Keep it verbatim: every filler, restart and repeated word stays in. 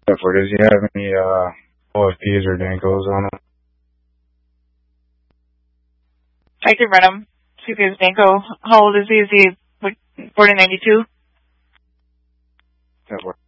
Therefore, does he have any uh, O F Ps or Dankos on him? I can run him. See if he has Danko. How old is he? Is he, what, born in ninety-two? Therefore.